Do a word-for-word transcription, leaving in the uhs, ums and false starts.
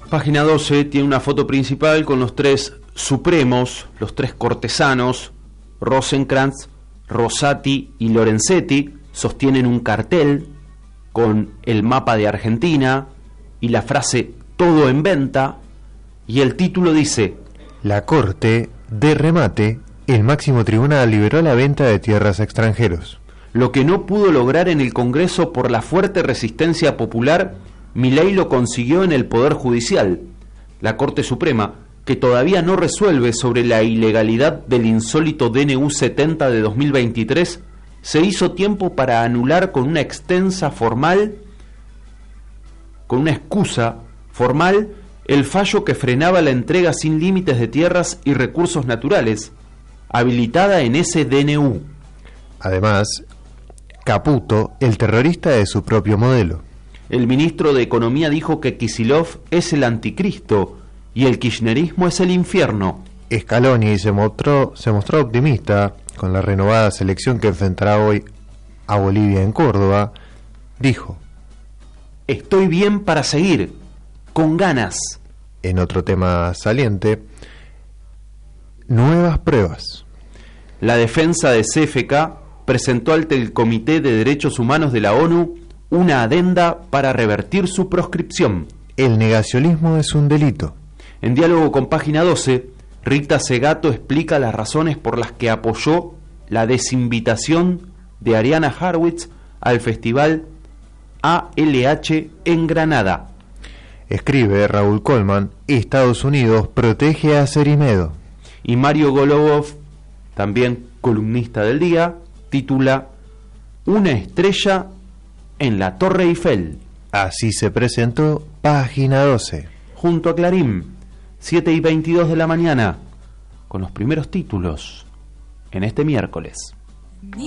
Página doce tiene una foto principal con los tres supremos, los tres cortesanos, Rosenkrantz, Rosati y Lorenzetti, sostienen un cartel con el mapa de Argentina y la frase "todo en venta", y el título dice: La Corte, de remate, el máximo tribunal liberó la venta de tierras a extranjeros. Lo que no pudo lograr en el Congreso por la fuerte resistencia popular, Milei lo consiguió en el Poder Judicial. La Corte Suprema, que todavía no resuelve sobre la ilegalidad del insólito D N U setenta de dos mil veintitrés, se hizo tiempo para anular con una extensa formal, con una excusa formal, el fallo que frenaba la entrega sin límites de tierras y recursos naturales, habilitada en ese D N U. Además, Caputo, el terrorista de su propio modelo. El ministro de Economía dijo que Kicillof es el anticristo y el kirchnerismo es el infierno. Scaloni se mostró, se mostró optimista con la renovada selección que enfrentará hoy a Bolivia en Córdoba. Dijo: Estoy bien para seguir, con ganas. En otro tema saliente, nuevas pruebas. La defensa de C F K presentó ante el Comité de Derechos Humanos de la ONU una adenda para revertir su proscripción. El negacionismo es un delito. En diálogo con Página doce, Rita Segato explica las razones por las que apoyó la desinvitación de Ariana Harwitz al festival A L H en Granada. Escribe Raúl Colman: Estados Unidos protege a Cerimedo. Y Mario Golubov, también columnista del día, titula Una estrella en la Torre Eiffel. Así se presentó Página doce. Junto a Clarín, siete y veintidós de la mañana, con los primeros títulos en este miércoles.